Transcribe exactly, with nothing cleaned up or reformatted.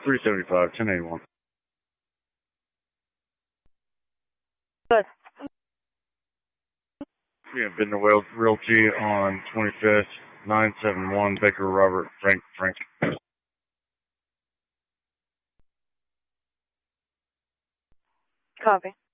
three seventy-five, ten eighty-one. Good. Yeah, Bender Wales Realty on twenty-fifth, nine seven one Baker Robert Frank Frank. Copy.